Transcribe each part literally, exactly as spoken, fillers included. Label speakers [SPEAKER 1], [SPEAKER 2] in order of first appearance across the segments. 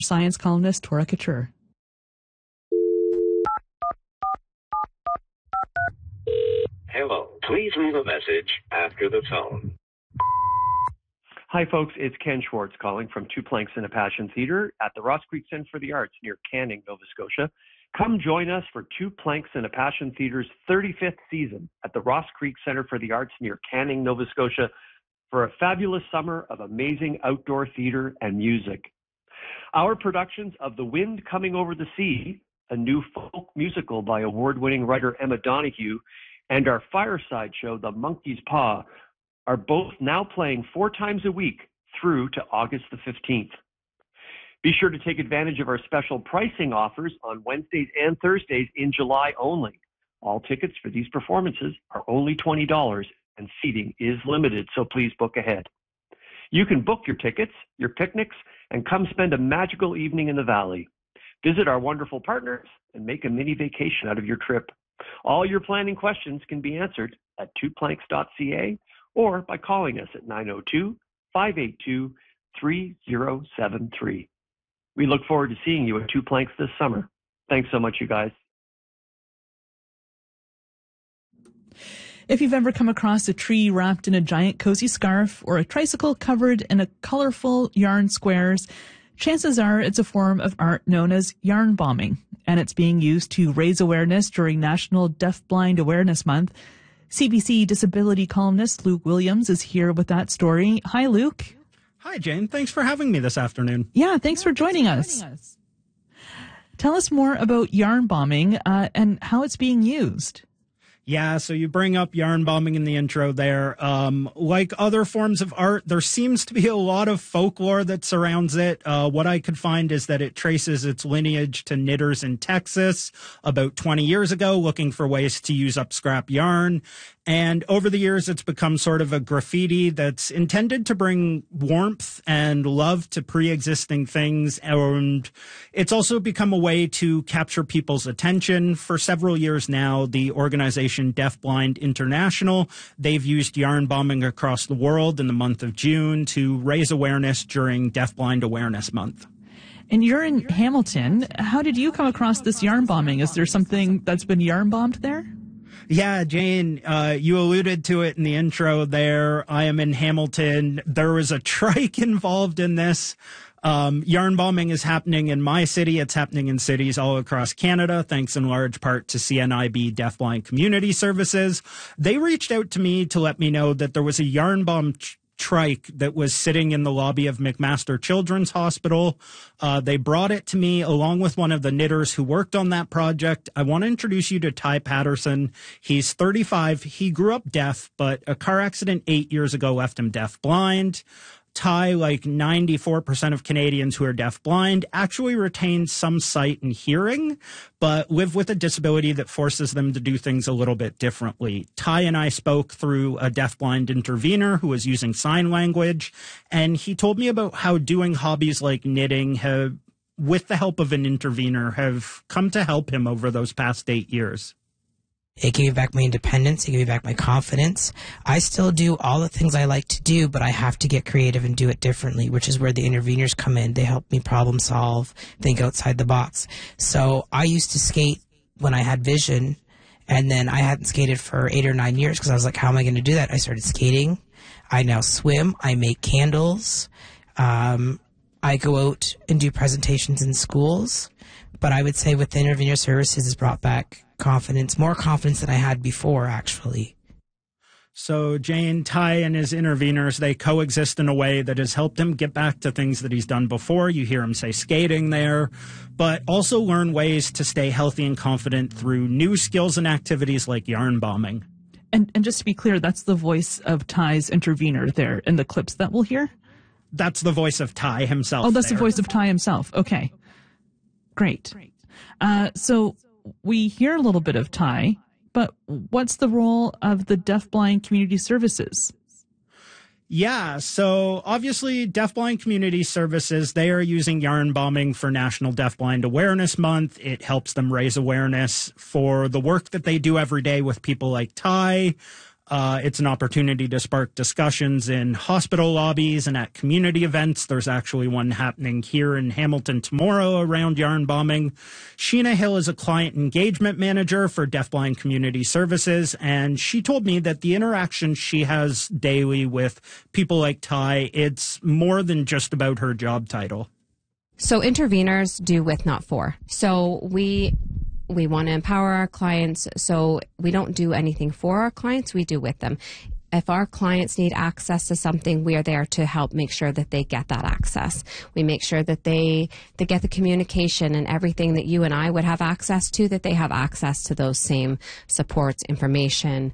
[SPEAKER 1] science columnist Tora Couture.
[SPEAKER 2] Hello, please leave a message after the tone.
[SPEAKER 3] Hi, folks. It's Ken Schwartz calling from Two Planks and a Passion Theater at the Ross Creek Center for the Arts near Canning, Nova Scotia. Come join us for Two Planks and a Passion Theater's thirty-fifth season at the Ross Creek Center for the Arts near Canning, Nova Scotia for a fabulous summer of amazing outdoor theater and music. Our productions of The Wind Coming Over the Sea, a new folk musical by award-winning writer Emma Donoghue, and our fireside show, The Monkey's Paw, are both now playing four times a week through to August the fifteenth. Be sure to take advantage of our special pricing offers on Wednesdays and Thursdays in July only. All tickets for these performances are only twenty dollars and seating is limited, so please book ahead. You can book your tickets, your picnics, and come spend a magical evening in the Valley. Visit our wonderful partners and make a mini vacation out of your trip. All your planning questions can be answered at two planks dot c a or by calling us at nine oh two, five eight two, three oh seven three. We look forward to seeing you at Two Planks this summer. Thanks so much, you guys.
[SPEAKER 1] If you've ever come across a tree wrapped in a giant cozy scarf or a tricycle covered in a colorful yarn squares, chances are it's a form of art known as yarn bombing, and it's being used to raise awareness during National Deafblind Awareness Month. C B C disability columnist Luke Williams is here with that story. Hi, Luke.
[SPEAKER 4] Hi, Jane. Thanks for having me this afternoon.
[SPEAKER 1] Yeah, thanks for joining us. Tell us more about yarn bombing uh, and how it's being used.
[SPEAKER 4] Yeah, so you bring up yarn bombing in the intro there. Um, like other forms of art, there seems to be a lot of folklore that surrounds it. Uh, what I could find is that it traces its lineage to knitters in Texas about twenty years ago, looking for ways to use up scrap yarn. And over the years, it's become sort of a graffiti that's intended to bring warmth and love to pre-existing things. And it's also become a way to capture people's attention. For several years now, the organization Deafblind International, they've used yarn bombing across the world in the month of June to raise awareness during Deafblind Awareness Month.
[SPEAKER 1] And you're in Hamilton. How did you come across this yarn bombing? Is there something that's been yarn bombed there?
[SPEAKER 4] Yeah, Jane, uh, you alluded to it in the intro there. I am in Hamilton. There was a trike involved in this. Um, yarn bombing is happening in my city. It's happening in cities all across Canada, thanks in large part to C N I B Deafblind Community Services. They reached out to me to let me know that there was a yarn bomb tr- trike that was sitting in the lobby of McMaster Children's Hospital. Uh, they brought it to me along with one of the knitters who worked on that project. I want to introduce you to Ty Patterson. He's thirty-five. He grew up deaf, but a car accident eight years ago left him deaf-blind. Ty, like ninety-four percent of Canadians who are deaf-blind, actually retain some sight and hearing, but live with a disability that forces them to do things a little bit differently. Ty and I spoke through a deaf-blind intervener who was using sign language, and he told me about how doing hobbies like knitting have, with the help of an intervener, have come to help him over those past eight years.
[SPEAKER 5] It gave me back my independence. It gave me back my confidence. I still do all the things I like to do, but I have to get creative and do it differently, which is where the interveners come in. They help me problem solve, think outside the box. So I used to skate when I had vision, and then I hadn't skated for eight or nine years because I was like, how am I going to do that? I started skating. I now swim. I make candles. Um, I go out and do presentations in schools. But I would say with the intervener services, it's brought back confidence, more confidence than I had before, actually.
[SPEAKER 4] So Jane, Ty, and his interveners, they coexist in a way that has helped him get back to things that he's done before. You hear him say skating there, but also learn ways to stay healthy and confident through new skills and activities like yarn bombing.
[SPEAKER 1] And, and just to be clear, that's the voice of Ty's intervener there in the clips that we'll hear?
[SPEAKER 4] That's the voice of Ty himself.
[SPEAKER 1] Oh, that's
[SPEAKER 4] there.
[SPEAKER 1] the voice of Ty himself. Okay. Great. Uh, so we hear a little bit of Ty, but what's the role of the Deafblind Community Services?
[SPEAKER 4] Yeah, so obviously Deafblind Community Services, they are using yarn bombing for National Deafblind Awareness Month. It helps them raise awareness for the work that they do every day with people like Ty. Uh, it's an opportunity to spark discussions in hospital lobbies and at community events. There's actually one happening here in Hamilton tomorrow around yarn bombing. Sheena Hill is a client engagement manager for Deafblind Community Services, and she told me that the interaction she has daily with people like Ty, it's more than just about her job title.
[SPEAKER 6] So interveners do with, not for. So we we want to empower our clients. So we don't do anything for our clients. We do with them. If our clients need access to something, we are there to help make sure that they get that access. We make sure that they, they get the communication and everything that you and I would have access to, that they have access to those same supports, information.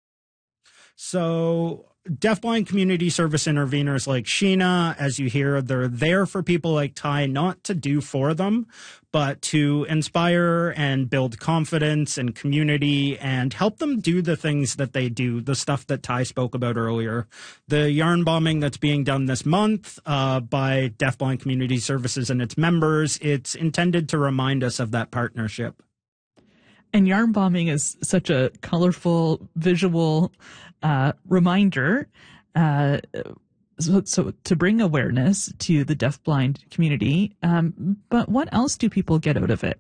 [SPEAKER 4] So deafblind community service interveners like Sheena, as you hear, they're there for people like Ty, not to do for them, but to inspire and build confidence and community and help them do the things that they do, the stuff that Ty spoke about earlier. The yarn bombing that's being done this month uh, by Deafblind Community Services and its members, it's intended to remind us of that partnership.
[SPEAKER 1] And yarn bombing is such a colorful visual uh, reminder uh, so, so to bring awareness to the deafblind community. Um, but what else do people get out of it?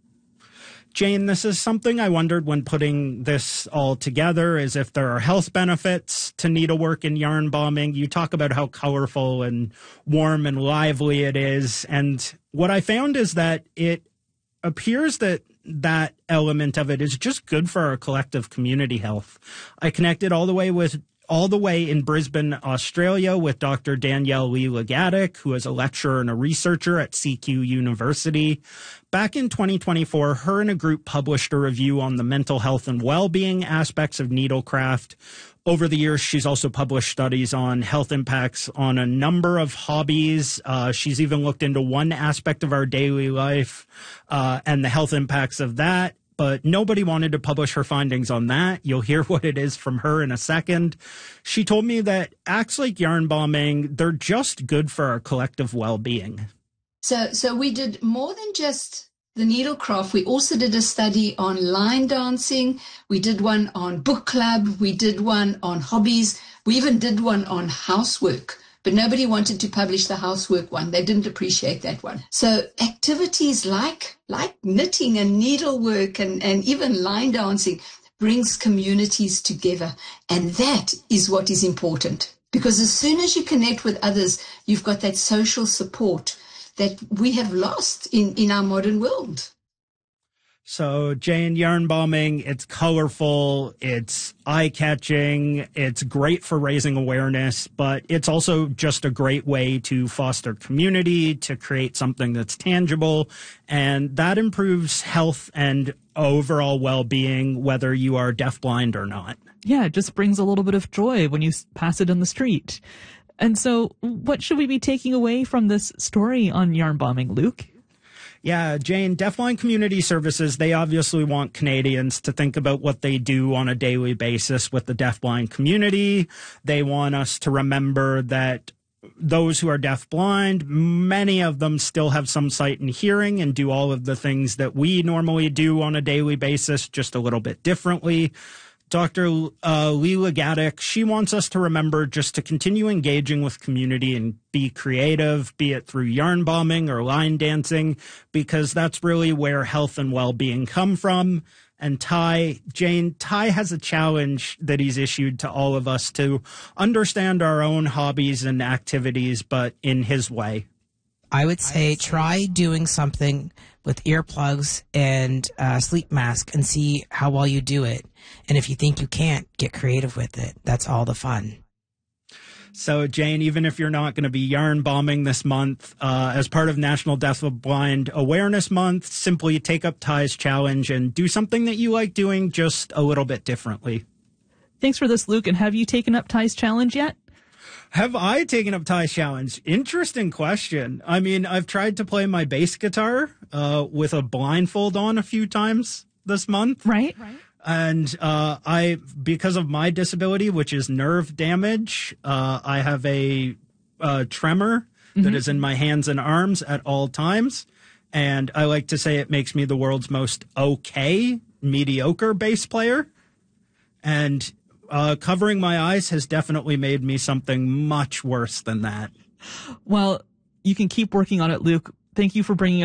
[SPEAKER 4] Jane, this is something I wondered when putting this all together, is if there are health benefits to needlework and yarn bombing. You talk about how colorful and warm and lively it is. And what I found is that it appears that that element of it is just good for our collective community health. I connected all the way with all the way in Brisbane, Australia, with Doctor Danielle Lee-Lagatic, who is a lecturer and a researcher at C Q University. Back in twenty twenty-four, her and a group published a review on the mental health and well-being aspects of needlecraft. Over the years, she's also published studies on health impacts on a number of hobbies. Uh, she's even looked into one aspect of our daily life uh, and the health impacts of that. But nobody wanted to publish her findings on that. You'll hear what it is from her in a second. She told me that acts like yarn bombing, they're just good for our collective well-being.
[SPEAKER 7] So, so we did more than just the needlecraft. We also did a study on line dancing. We did one on book club. We did one on hobbies. We even did one on housework. But nobody wanted to publish the housework one. They didn't appreciate that one. So activities like like knitting and needlework and, and even line dancing brings communities together. And that is what is important. Because as soon as you connect with others, you've got that social support that we have lost in, in our modern world.
[SPEAKER 4] So, Jane, yarn bombing, it's colorful, it's eye-catching, it's great for raising awareness, but it's also just a great way to foster community, to create something that's tangible, and that improves health and overall well-being, whether you are deafblind or not.
[SPEAKER 1] Yeah, it just brings a little bit of joy when you pass it on the street. And so what should we be taking away from this story on yarn bombing, Luke?
[SPEAKER 4] Yeah, Jane, Deafblind Community Services, they obviously want Canadians to think about what they do on a daily basis with the deafblind community. They want us to remember that those who are deafblind, many of them still have some sight and hearing and do all of the things that we normally do on a daily basis, just a little bit differently. Doctor Uh, Lee-Lagatic, she wants us to remember just to continue engaging with community and be creative, be it through yarn bombing or line dancing, because that's really where health and well-being come from. And Ty, Jane, Ty has a challenge that he's issued to all of us to understand our own hobbies and activities, but in his way.
[SPEAKER 5] I would say try doing something with earplugs and a sleep mask and see how well you do it. And if you think you can't, get creative with it. That's all the fun.
[SPEAKER 4] So, Jane, even if you're not going to be yarn bombing this month, uh, as part of National Deafblind Awareness Month, simply take up Ty's challenge and do something that you like doing just a little bit differently.
[SPEAKER 1] Thanks for this, Luke. And have you taken up Ty's challenge yet?
[SPEAKER 4] Have I taken up Ty's challenge? Interesting question. I mean, I've tried to play my bass guitar uh, with a blindfold on a few times this month.
[SPEAKER 1] Right, right.
[SPEAKER 4] And uh, I, because of my disability, which is nerve damage, uh, I have a, a tremor mm-hmm. that is in my hands and arms at all times. And I like to say it makes me the world's most okay, mediocre bass player. And uh, covering my eyes has definitely made me something much worse than that.
[SPEAKER 1] Well, you can keep working on it, Luke. Thank you for bringing